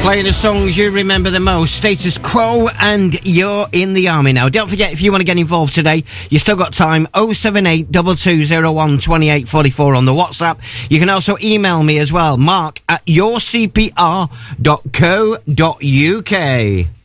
Playing the songs you remember the most. Status Quo and You're in the Army now. Don't forget, if you want to get involved today, you still got time. 078 2201 2844 on the WhatsApp. You can also email me as well, mark@yourcpr.co.uk.